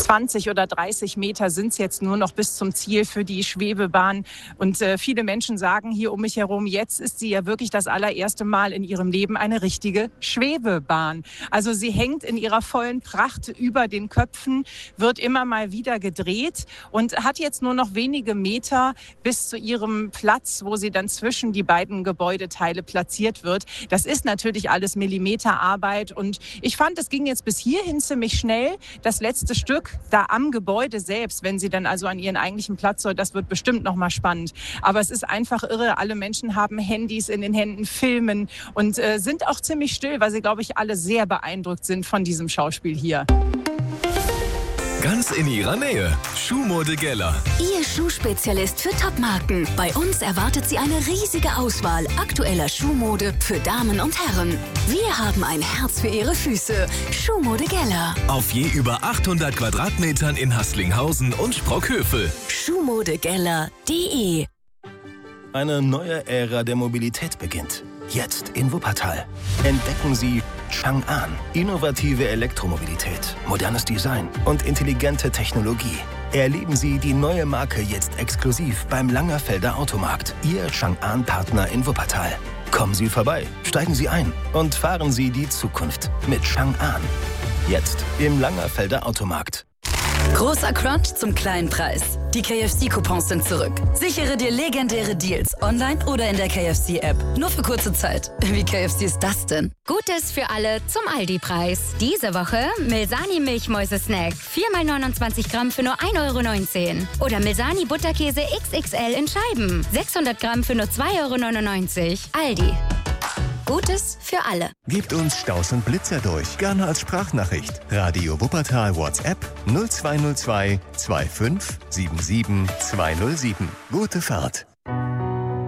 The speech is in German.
20 oder 30 Meter sind es jetzt nur noch bis zum Ziel für die Schwebebahn. Und viele Menschen sagen hier um mich herum, jetzt ist sie ja wirklich das allererste Mal in ihrem Leben eine richtige Schwebebahn. Also sie hängt in ihrer vollen Pracht über den Köpfen, wird immer mal wieder gedreht und hat jetzt nur noch wenige Meter bis zu ihrem Platz, wo sie dann zwischen die beiden Gebäudeteile platziert wird. Das ist natürlich alles Millimeterarbeit und ich fand, es ging jetzt bis hierhin ziemlich schnell. Das letzte Stück da am Gebäude selbst, wenn sie dann also an ihren eigentlichen Platz soll, das wird bestimmt noch mal spannend. Aber es ist einfach irre. Alle Menschen haben Handys in den Händen, filmen und sind auch ziemlich still, weil sie, glaube ich, alle sehr beeindruckt sind von diesem Schauspiel hier. Ganz in ihrer Nähe. Schuhmode Geller. Ihr Schuhspezialist für Topmarken. Bei uns erwartet Sie eine riesige Auswahl aktueller Schuhmode für Damen und Herren. Wir haben ein Herz für Ihre Füße. Schuhmode Geller. Auf je über 800 Quadratmetern in Haßlinghausen und Sprockhövel. Schuhmodegeller.de. Eine neue Ära der Mobilität beginnt. Jetzt in Wuppertal. Entdecken Sie Chang'an. Innovative Elektromobilität, modernes Design und intelligente Technologie. Erleben Sie die neue Marke jetzt exklusiv beim Langerfelder Automarkt. Ihr Chang'an-Partner in Wuppertal. Kommen Sie vorbei, steigen Sie ein und fahren Sie die Zukunft mit Chang'an. Jetzt im Langerfelder Automarkt. Großer Crunch zum kleinen Preis. Die KFC-Coupons sind zurück. Sichere dir legendäre Deals online oder in der KFC-App. Nur für kurze Zeit. Wie KFC ist das denn? Gutes für alle zum Aldi-Preis. Diese Woche Milsani Milchmäuse-Snack. 4x29 Gramm für nur 1,19 €. Oder Milsani Butterkäse XXL in Scheiben. 600 Gramm für nur 2,99 €. Aldi. Gutes für alle. Gebt uns Staus und Blitzer durch. Gerne als Sprachnachricht. Radio Wuppertal WhatsApp 0202 25 77 207. Gute Fahrt.